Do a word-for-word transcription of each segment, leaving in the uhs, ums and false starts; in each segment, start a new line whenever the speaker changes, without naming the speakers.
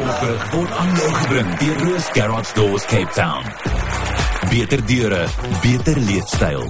Sportberig word aan jou gebring deur Roos Garage Doors Cape Town. Beter deure, beter leefstyl.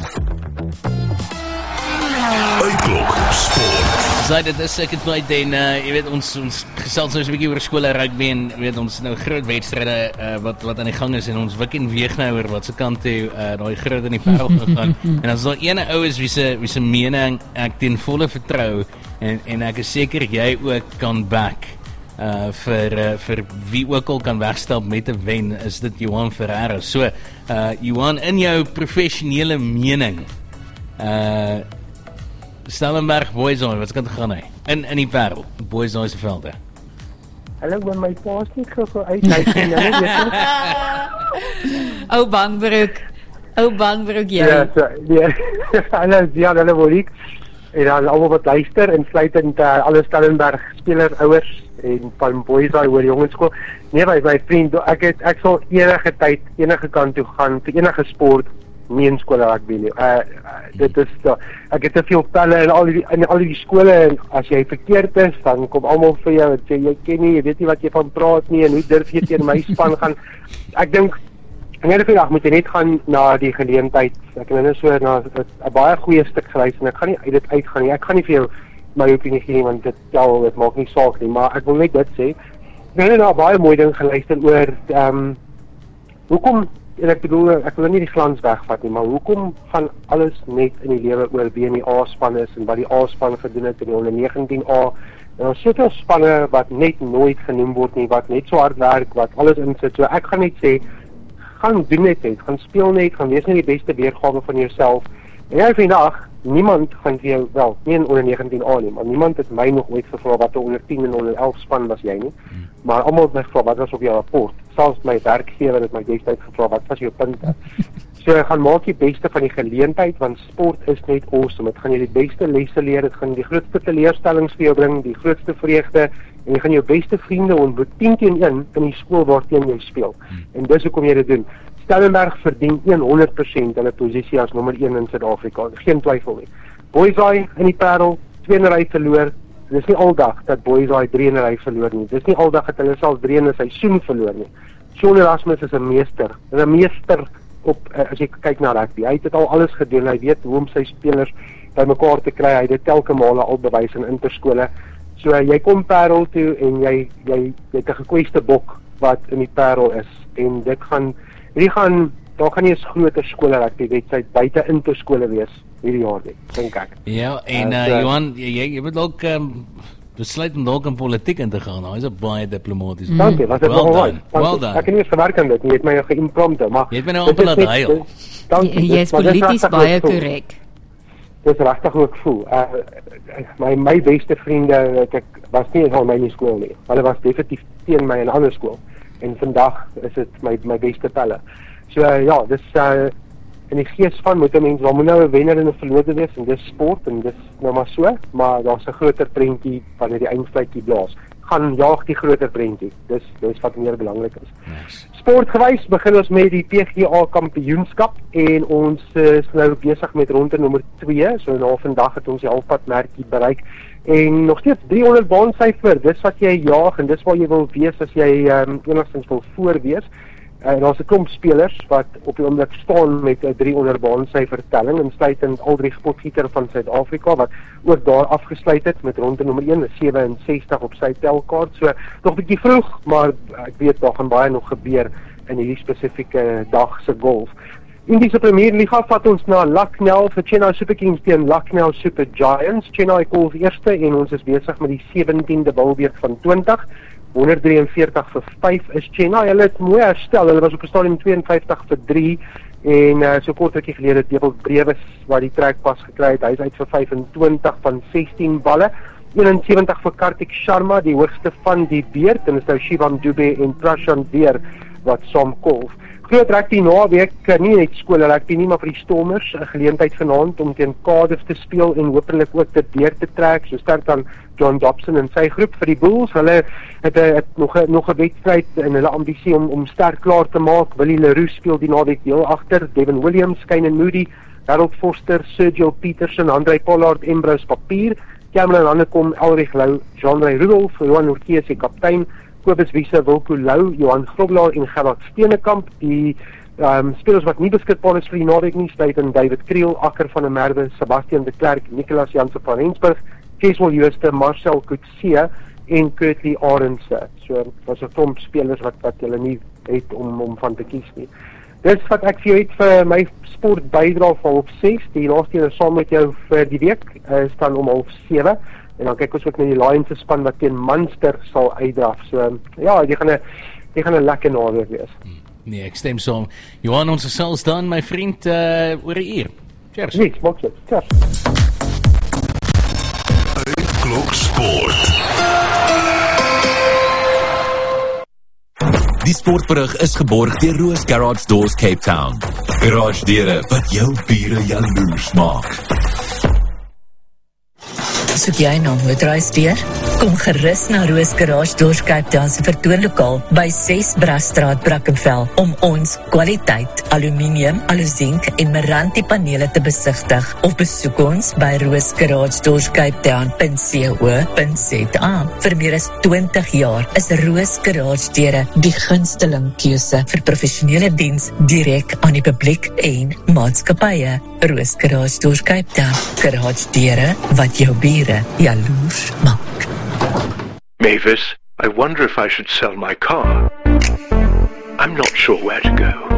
Uitklok Sport.
Sy, dit is ek het nooit en uh, jy weet ons ons gesels nou so 'n bietjie oor skole rugby en jy weet ons nou groot wedstryde uh, wat wat aan die gang is en ons wik en weeg nou oor wat se kant toe uh, daai groot in die Parel gegaan. En as daar ene ou is wie se wie se mening ek ten volle vertrou en en ek is seker jy ook kan back uh vir uh, vir wie ook al kan wegstap met 'n wen, is dit Johan Ferreira. So uh Johan, in jou professionele mening, uh Stellenberg Boysdorp, wat kan gaan hy? In in die Parel, Boysdorp se velde.
Hallo, ben my paas nie gou uit hy sien hulle weet.
Ou Bangbroek. Ou Bangbroek jy.
Ja, so, ja. Hulle ja, hulle wil ek en dan almal wat luister insluitend uh, alle Stellenberg spelers, ouers en van Boysdorp oor jongskool. Nee, my my vriend, ek het ek sal enige tyd enige kant toe gaan vir enige sport. Nie in skole rugby nie. Uh, uh, dit is uh, ek het te veel pelle in al die in al die skole en as jy verkeerd is, dan kom almal vir jou en sê jy ken nie, jy weet nie wat jy van praat nie en hoe durf jy teen my span gaan. Ek dink en hierdie vandag moet jy net gaan na die geleentheid. Ek het nou so na 'n baie goeie stuk geluister en ek gaan nie uit dit uitgaan nie. Ek gaan nie vir jou my opinie gee nie want dit tel, dit maak nie saak nie, maar ek wil net dit sê. Ek het nou 'n baie mooi ding geluister oor ehm um, hoekom en ek bedoel, ek wil nie die glans wegvat nie, maar hoekom gaan alles net in die lewe oor wie in die A-span is en wat die A-span gedoen het in die onder negentien A. En ons soveel spanne wat net nooit genoem word nie, wat net so hard werk, wat alles insit. So ek gaan net sê, gaan doen net net, gaan speel net, gaan wees net die beste weergawe van jouself. En jy vandag, niemand gaan vir jou, wel, nie in onder negentien A nie, maar niemand het my nog ooit gevra wat 'n onder tien en onder elf span was jy nie. Hmm. Maar almal het my gevra wat was op jou rapport. Selfs my werkgewer het my destyds gevra wat was jou punte. So gaan maak die beste van die geleentheid want sport is net awesome. Dit gaan jy die beste lesse leer, dit gaan die grootste teleurstellings vir jou bring, die grootste vreugde en jy gaan jou beste vriende ontmoet tien teen een in die skool waarteen jy speel. Hmm. En dis hoekom jy dit doen. Stellenberg verdien honderd persent hulle posisie as nommer een in Suid-Afrika, geen twyfel nie. Boysdorp in die Parel, twee in 'n ry verloor. Dis nie aldag dat Boysdorp drie in 'n ry verloor nie. Dis nie aldag dat hulle self drie in 'n seisoen verloor nie. Shaun Erasmus is 'n meester. Hy's 'n meester op as jy kyk na rugby. Hy het dit al alles gedoen. Hy weet hoe om sy spelers bymekaar te kry. Hy het dit telke male al bewys in interskole. So jy kom Parel toe en jy jy jy het 'n gekweste bok wat in die Parel is en dit gaan hierdie gaan daar gaan nie eens groter skole rugby wedstryd buite interskole wees hierdie jaar nie, dink ek.
Ja, en uh, uh, Johan, jy jy moet ook um, besluit om dalk in politiek in te gaan. Hy is 'n baie diplomaties.
Mm. Dankie, was dit
well
wel
done.
right.
Well done.
Ek het nie gewerk aan dit nie, jy het my nou geïmprompte, maar
jy het my nou amper laat huil.
Dankie. Jy is polities baie korrek.
Dis regtig hoe ek voel. Uh, my my beste vriende, ek was nie in my skool nie. Hulle was definitief teen my in 'n ander skool. En vandag is dit my my beste pelle. So uh, ja, dis uh, in die gees van moet 'n mens, daar moet nou 'n wenner en 'n verloorder wees en dis sport en dis nou maar so, maar daar's 'n groter prentjie wanneer die eindfluitjie blaas. Gaan jaag die groter prentjie. Dis dis wat meer belangrik is. Nice. Sportgewys begin ons met die P G A kampioenskap en ons is nou besig met ronde nommer twee. So nou vandag het ons die halfpadmerkie bereik en nog steeds driehonderd baansyfer. Dis wat jy jaag en dis waar jy wil wees as jy um, enigstens wil voorwees. En daar's 'n klomp spelers wat op die oomblik staan met 'n driehonderd baansyfer telling insluitend Aldrich Potgieter van Suid-Afrika wat ook daar afgesluit het met ronde nommer een, sewe en sestig op sy telkaart. So nog 'n bietjie vroeg, maar ek weet daar gaan baie nog gebeur in hierdie spesifieke dag se golf. Indiese Premier Liga vat ons na Lucknow vir Chennai Super Kings teen Lucknow Super Giants. Chennai golf eerste en ons is besig met die sewentiende bilbeurt van twintig. honderd drie en veertig vir vyf is Chennai. Hulle het mooi herstel. Hulle was op 'n stadium twee en vyftig vir drie en uh, so kort rukkie gelede het Dewald Brewe wat die trek pas gekry het. Hy is uit vir vyf en twintig van sestien balle. eenensewentig vir Kartik Sharma, die hoogste van die beurt en is nou Shivam Dube en Prashant Deer wat saam golf. Groot rugby naweek, nie net skole rugby nie, maar vir die Stormers 'n geleentheid vanaand om teen Cardiff te speel en hopelik ook dit deur te trek. So sterk dan John Dobson en sy groep vir die Bulls. Hulle het, het nog 'n nog 'n wedstryd in hulle ambisie om om sterk klaar te maak. Willie Leroux speel die naweek heel agter. Devin Williams, Kane Moody, Harold Foster, Sergio Peterson, Andre Pollard, Ambrose Papier. Cameron Hannekom, Elrich Lou, Jean-Ray Rudolph, Johan Urquie se kaptein, Kobus Wiese, Wilco Lou, Johan Grobelaar en Gerard Steenekamp. Die um, spelers wat nie beskikbaar is vir die naweek nie, sluit in David Kriel, Akker van der Merwe, Sebastian de Klerk, Nicolas Jansen van Rensburg, Keswel Jooste, Marcel Coetzee en Kurtley Arendse. So, dat is 'n klomp spelers wat, wat julle nie het om, om van te kies nie. Dis wat ek vir jou het vir my sport bydra van half ses, die laaste een saam met jou vir die week, uh, staan om half sewe, en dan kyk ons ook na die Lions se span wat teen Munster sal uitdraf. So, um, ja, die gaan 'n die gaan 'n lekker naweek wees.
Nee, ek stem saam. Johan, ons gesels dan, my vriend, uh, oor 'n uur. Cheers.
Nee, maak dit. Cheers.
Klok Sport. Die sportberig is geborg deur Roos Garage Doors Cape Town. Garage deure wat jou bure jaloers maak.
Soek jy nou motorhuisdeur? Kom gerus na Roos Garage Doors Cape Town se vertoonlokaal by ses Brasstraat, Brackenfell om ons kwaliteit aluminium, aluzink en Meranti panele te besigtig of besoek ons by roos garage doors cape town dot co dot za. Vir meer as twintig jaar is Roos Garage deure die gunsteling keuse vir professionele diens direk aan die publiek en maatskappye. Roos Garage Doors Cape Town, garage deure wat jou bure jaloers maak.
Mavis, I wonder if I should sell my car. I'm not sure where to go.